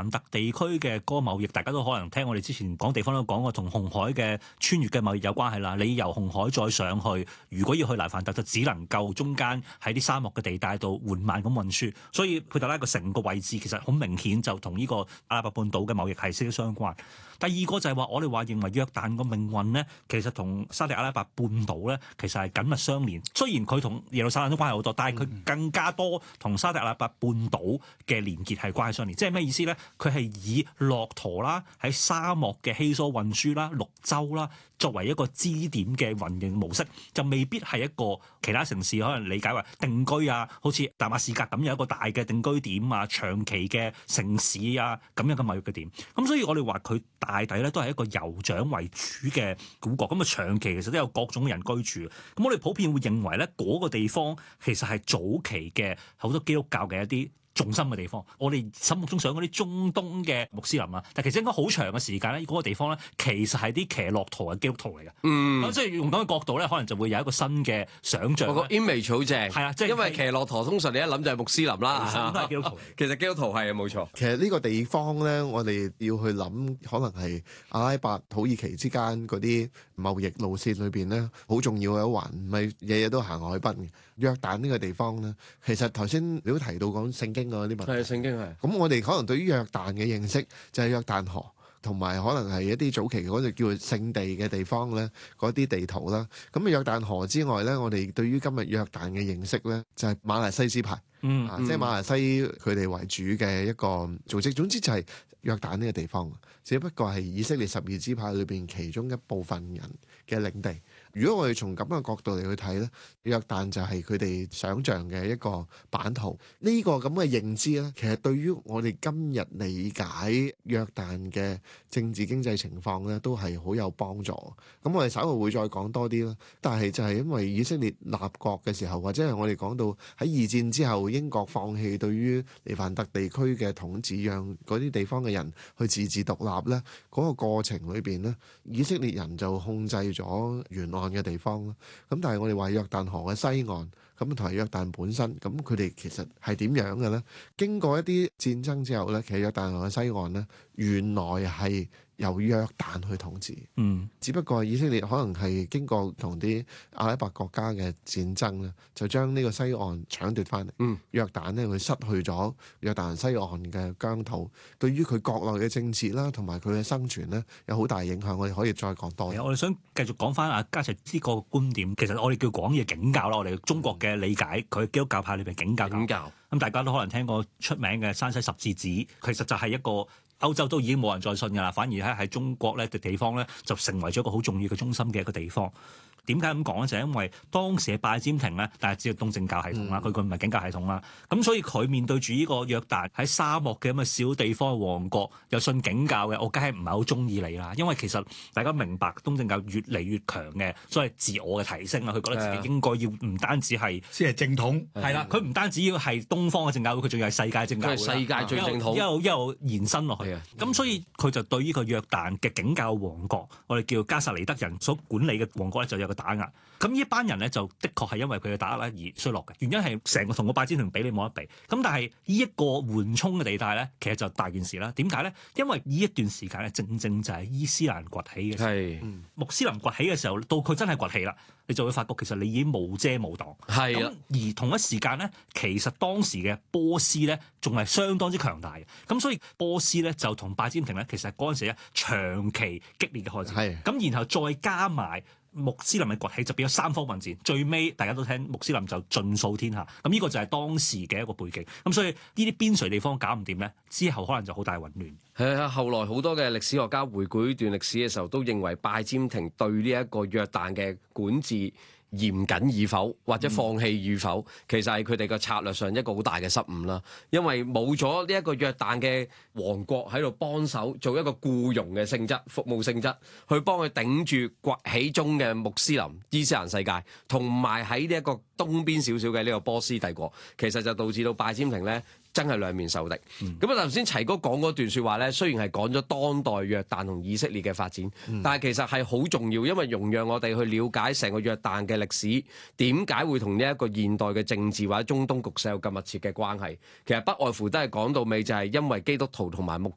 凡特地區嘅嗰個貿易，大家都可能聽我哋之前講地方都講過，同紅海嘅穿越嘅貿易有關係啦。你由紅海再上去，如果要去黎凡特，就只能夠中間喺啲沙漠嘅地帶度緩慢咁運輸，所以佩特拉個成個位置其實好明顯就同呢個阿拉伯半島嘅貿易係息息相關。第二個就係話，我哋話認為約旦個命運呢，其實同沙特阿拉伯半島咧，其實係緊密相連。雖然佢同耶路撒冷都關係好多，但係佢更加多同沙特阿拉伯半島嘅連結係關係相連。即係咩意思咧？佢係以駱駝啦，喺沙漠嘅稀疏運輸啦、綠洲啦，作為一個支點嘅運營模式，就未必係一個其他城市可能理解為定居啊，好似大馬士革咁有一個大嘅定居點啊、長期嘅城市啊咁樣嘅貿易嘅點。咁所以我哋話佢大抵咧都係一個酋長為主嘅古國，咁啊長期其實都有各種人居住。咁我哋普遍會認為咧，嗰個地方其實係早期嘅好多基督教嘅一啲重心嘅地方。我哋心目中想嗰啲中東嘅穆斯林啊，但其實應該好長嘅時間咧，嗰個地方咧其實係啲騎駱駝嘅基督徒嚟嘅。咁即係用咁嘅角度咧，可能就會有一個新嘅想像。 個 image 好正， 係啊，即係因為騎駱駝通常你一諗就係穆斯林啦， 都係基督徒。 其實基督徒係啊，冇錯。 其實呢個地方咧，我哋要去諗，可能係阿拉伯、土耳其之間嗰啲貿易路線裏邊咧，好重要嘅一環，唔係日日都行海濱嘅。約旦呢個地方咧，其實頭先你都提到講聖經嗰啲問題， 係聖經係。 咁我哋可能對於約旦嘅認識就係約旦河，同埋可能係一啲早期嗰度叫做聖地嘅地方咧，嗰啲地圖啦。咁約旦河之外咧，我哋對於今日約旦嘅認識咧，就係馬來西斯派，即係馬來西佢哋為主嘅一個組織。總之就係約旦呢個地方，只不過係以色列12支派裏邊其中一部分人嘅領地。如果我哋從咁嘅角度嚟去睇咧，約旦就係佢哋想像嘅一個版圖。呢個咁嘅認知咧，其實對於我哋今日理解約旦嘅政治經濟情況咧，都係好有幫助。咁我哋稍後會再講多啲啦。但係就係因為以色列立國嘅時候，或者係我哋講到喺二戰之後，英國放棄對於黎凡特地區嘅統治，讓嗰啲地方嘅人去自治獨立咧，嗰個過程裏邊咧，以色列人就控制咗沿岸嘅地方啦。咁但係我哋話約旦河嘅西岸，咁同埋約旦本身，咁佢哋其實係點樣嘅咧？經過一啲戰爭之後咧，其實約旦河嘅西岸咧，原來係由約旦去統治。只不過以色列可能係經過同啲阿拉伯國家嘅戰爭咧，就將呢個西岸搶奪翻嚟。約旦咧，佢失去咗約旦西岸嘅疆土，對於佢國內嘅政治啦，同埋佢嘅生存咧，有好大影響。我哋可以再講多啲。 我哋想繼續講翻阿嘉齊呢個觀點，其實我哋叫廣義警教啦。我哋中國嘅理解，佢基督教派裏邊警教。咁大家都可能聽過出名嘅山西十字寺，其實就係一個歐洲都已經冇人再信㗎啦，反而喺中國咧嘅地方咧就成為咗一個好重要嘅中心嘅一個地方。點解咁講咧？就係因為當時嘅拜占庭咧，但係只係東正教系統啦，佢唔係景教系統啦。咁所以佢面對住呢個約旦喺沙漠嘅咁嘅小地方嘅王國，又信景教嘅，我梗係唔係好中意你啦。因為其實大家明白東正教越嚟越強嘅，所謂自我嘅提升啦，佢覺得自己應該要唔單止係先係正統， 係啦，佢唔單止要係東方嘅正教會，佢仲要係世界正教會， 世界最正統， 一路延伸落去。咁所以佢就對呢個約旦嘅景教王國，我哋叫加薩尼德人所管理嘅王國咧，就有個打壓。咁呢班人咧就的確係因為佢嘅打壓咧而衰落嘅，原因係成個同個拜占庭比你冇得比。咁但係呢一個緩衝嘅地帶咧，其實就大件事啦。點解咧？因為呢一段時間咧，正正就係伊斯蘭崛起嘅時候，穆斯林崛起嘅時候，到佢真係崛起啦，你就會發覺其實你已經無遮無擋。係啊，而同一時間咧，其實當時嘅波斯咧仲係相當之強大嘅。咁所以波斯咧就同拜占庭咧，其實嗰陣時咧長期激烈嘅開戰。咁然後再加埋穆斯林嘅崛起，就變咗三方混戰，最尾大家都聽穆斯林就盡掃天下。咁呢個就係當時嘅一個背景。咁所以呢啲邊陲地方搞唔掂咧，之後可能就好大混亂。 係啊，後來好多嘅歷史學家回顧呢段歷史嘅時候，都認為拜占庭對呢一個約旦嘅管治嚴謹與否，或者放棄與否，其實係佢哋嘅策略上一個好大嘅失誤啦。因為冇咗呢一個約旦嘅王國喺度幫手做一個僱傭嘅性質、服務性質，去幫佢頂住崛起中嘅穆斯林伊斯蘭世界，同埋喺呢一個東邊少少嘅呢個波斯帝國，其實就導致到拜占庭咧真係兩面受敵。咁啊頭先齊哥講嗰段説話咧，雖然係講咗當代約旦同以色列嘅發展，但係其實係好重要，因為容讓我哋去了解成個約旦嘅歷史，點解會同呢一個現代嘅政治或者中東局勢有咁密切嘅關係。其實不外乎都係講到尾就係因為基督徒同埋穆